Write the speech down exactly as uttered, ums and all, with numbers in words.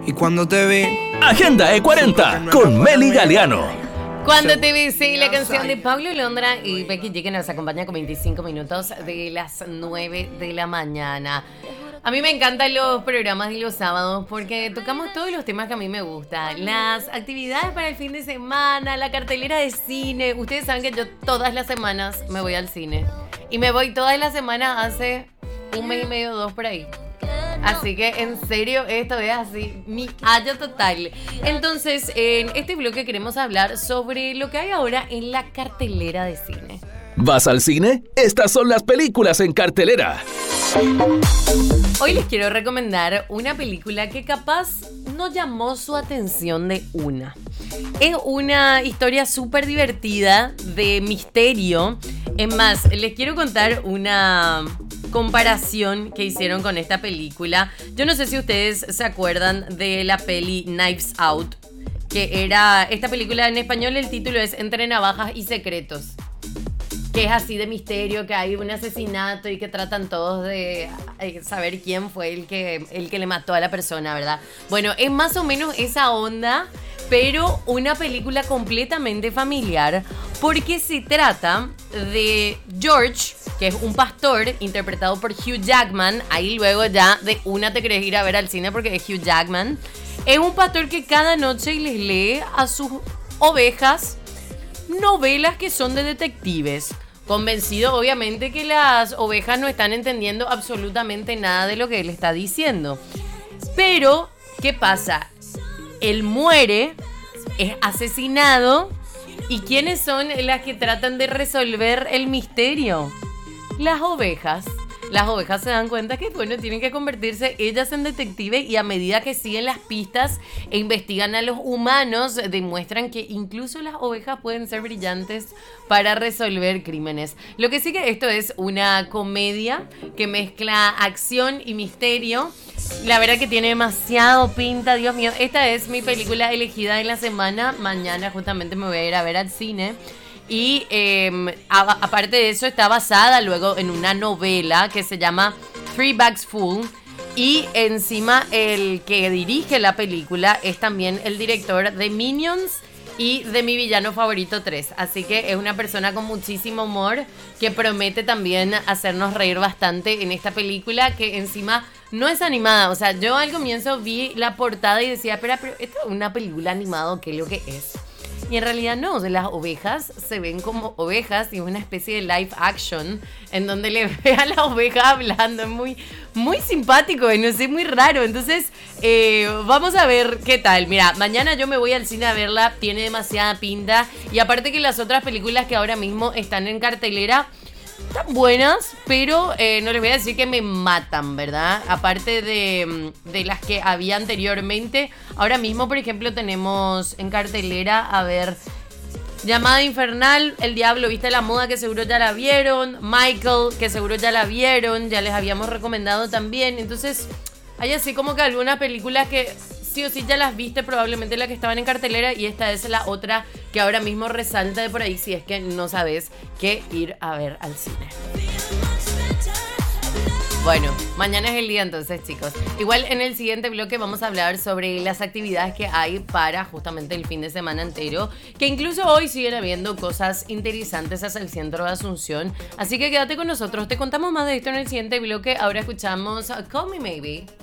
Y cuando te vi, Agenda E cuarenta con Meli Galeano. Cuando te vi, sí, la canción de Pablo Londra y Becky G, que nos acompaña con veinticinco minutos de las nueve de la mañana. A mí me encantan los programas de los sábados porque tocamos todos los temas que a mí me gustan. Las actividades para el fin de semana, la cartelera de cine. Ustedes saben que yo todas las semanas me voy al cine. Y me voy todas las semanas hace un mes y medio, dos por ahí. Así que en serio esto es así, mi hallo total. Entonces en este bloque queremos hablar sobre lo que hay ahora en la cartelera de cine. ¿Vas al cine? Estas son las películas en cartelera. Hoy les quiero recomendar una película que capaz no llamó su atención de una. Es una historia súper divertida de misterio. Es más, les quiero contar una comparación que hicieron con esta película. Yo no sé si ustedes se acuerdan de la peli Knives Out, que era esta película en español, el título es Entre navajas y secretos, que es así de misterio, que hay un asesinato y que tratan todos de saber quién fue el que, el que le mató a la persona, ¿verdad? Bueno, es más o menos esa onda, pero una película completamente familiar, porque se trata de George, que es un pastor interpretado por Hugh Jackman. Ahí luego ya de una te querés ir a ver al cine porque es Hugh Jackman. Es un pastor que cada noche les lee a sus ovejas novelas que son de detectives, convencido obviamente que las ovejas no están entendiendo absolutamente nada de lo que él está diciendo. Pero, ¿qué pasa? Él muere, es asesinado. ¿Y quiénes son las que tratan de resolver el misterio? Las ovejas. Las ovejas se dan cuenta que, bueno, tienen que convertirse ellas en detectives, y a medida que siguen las pistas e investigan a los humanos, demuestran que incluso las ovejas pueden ser brillantes para resolver crímenes. Lo que sí que esto es una comedia que mezcla acción y misterio. La verdad que tiene demasiado pinta, Dios mío. Esta es mi película elegida de la semana. Mañana justamente me voy a ir a ver al cine. Y eh, a, aparte de eso está basada luego en una novela que se llama Three Bags Full. Y encima el que dirige la película es también el director de Minions y de Mi Villano Favorito tres. Así que es una persona con muchísimo humor que promete también hacernos reír bastante en esta película, que encima no es animada. O sea, yo al comienzo vi la portada y decía, espera, pero ¿esto es una película animada o qué es lo que es? Y en realidad no, o sea, las ovejas se ven como ovejas y es una especie de live action en donde le ve a la oveja hablando. Es muy, muy simpático y no sé, muy raro. Entonces, eh, vamos a ver qué tal. Mira, mañana yo me voy al cine a verla, tiene demasiada pinta. Y aparte que las otras películas que ahora mismo están en cartelera están buenas, pero eh, no les voy a decir que me matan, ¿verdad? Aparte de, de las que había anteriormente. Ahora mismo, por ejemplo, tenemos en cartelera, a ver, Llamada Infernal, El Diablo Viste la Moda, que seguro ya la vieron. Michael, que seguro ya la vieron, ya les habíamos recomendado también. Entonces, hay así como que algunas películas que sí o sí ya las viste, probablemente las que estaban en cartelera, y esta es la otra que ahora mismo resalta de por ahí si es que no sabes qué ir a ver al cine. Bueno, mañana es el día entonces, chicos. Igual en el siguiente bloque vamos a hablar sobre las actividades que hay para justamente el fin de semana entero, que incluso hoy siguen habiendo cosas interesantes hacia el centro de Asunción. Así que quédate con nosotros, te contamos más de esto en el siguiente bloque. Ahora escuchamos Call Me Maybe.